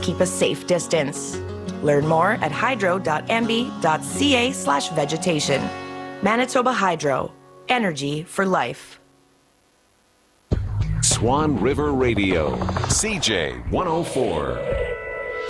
keep a safe distance. Learn more at hydro.mb.ca/vegetation. Manitoba Hydro. Energy for life. Swan River Radio, CJ 104.